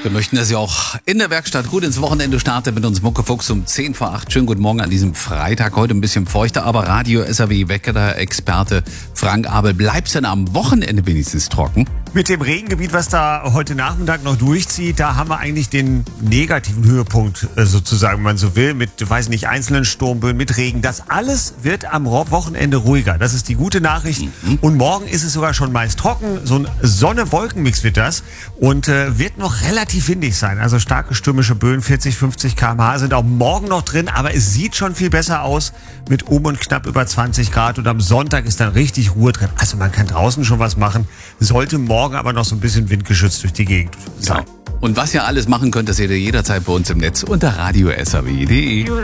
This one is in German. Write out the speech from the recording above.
Wir möchten, dass ihr auch in der Werkstatt gut ins Wochenende startet mit uns Muckefuchs um 10 vor 8. Schönen guten Morgen an diesem Freitag. Heute ein bisschen feuchter, aber Radio SAW-Wetterexperte Frank Abel, bleibt's denn am Wochenende wenigstens trocken? Mit dem Regengebiet, was da heute Nachmittag noch durchzieht, da haben wir eigentlich den negativen Höhepunkt sozusagen, wenn man so will, mit, weiß nicht, einzelnen Sturmböen, mit Regen. Das alles wird am Wochenende ruhiger. Das ist die gute Nachricht. Und morgen ist es sogar schon meist trocken. So ein Sonne-Wolken-Mix wird das und wird noch relativ windig sein. Also starke stürmische Böen, 40, 50 km/h sind auch morgen noch drin, aber es sieht schon viel besser aus mit und knapp über 20 Grad und am Sonntag ist dann richtig Ruhe drin. Also man kann draußen schon was machen, sollte morgen aber noch so ein bisschen windgeschützt durch die Gegend sein. Und was ihr alles machen könnt, das seht ihr jederzeit bei uns im Netz unter radio-saw.de.